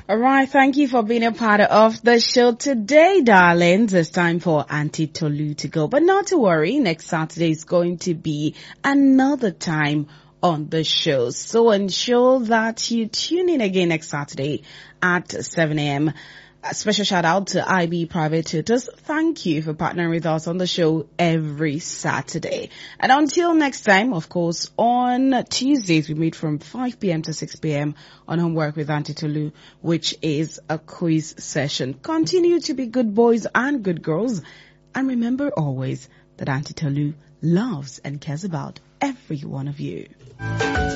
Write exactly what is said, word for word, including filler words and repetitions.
All right, thank you for being a part of the show today, darlings. It's time for Auntie Tolu to go, but not to worry. Next Saturday is going to be another time on the show. So ensure that you tune in again next Saturday at seven a.m. A special shout out to I B Private Tutors. Thank you for partnering with us on the show every Saturday. And until next time, of course, on Tuesdays, we meet from five p.m. to six p.m. on Homework with Auntie Tolu, which is a quiz session. Continue to be good boys and good girls. And remember always that Auntie Tolu loves and cares about every one of you.